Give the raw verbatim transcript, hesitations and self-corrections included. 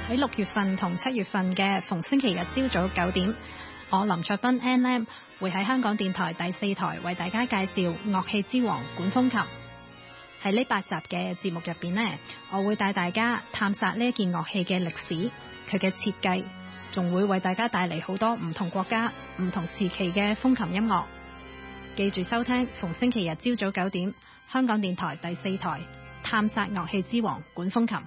喺六月份同七月份嘅逢星期日朝早九點，我林卓斌 Ann Lam 會喺香港電台第四台為大家介紹樂器之王管風琴。喺呢八集嘅節目入邊呢，我會帶大家探索呢一件樂器嘅歷史，佢嘅設計，仲會為大家帶嚟好多唔同國家、唔同時期嘅風琴音樂。記住收聽逢星期日朝早九點，香港電台第四台探索樂器之王管風琴。